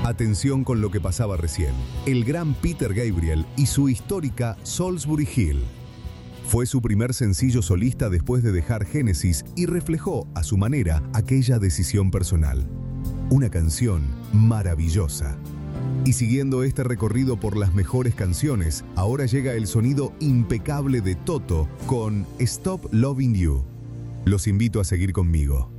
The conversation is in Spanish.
Atención con lo que pasaba recién. El gran Peter Gabriel y su histórica Salisbury Hill. Fue su primer sencillo solista después de dejar Genesis y reflejó, a su manera, aquella decisión personal. Una canción maravillosa. Y siguiendo este recorrido por las mejores canciones, ahora llega el sonido impecable de Toto con Stop Loving You. Los invito a seguir conmigo.